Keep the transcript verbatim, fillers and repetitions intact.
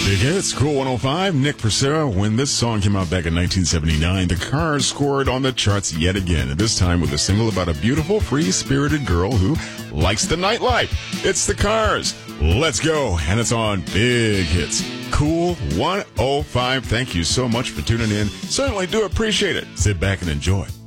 Big Hits, Cool one oh five, Nick Purcell. When this song came out back in nineteen seventy-nine, the Cars scored on the charts yet again, this time with a single about a beautiful, free-spirited girl who likes the nightlife. It's the Cars. Let's go. And it's on Big Hits, Cool one oh five. Thank you so much for tuning in. Certainly do appreciate it. Sit back and enjoy.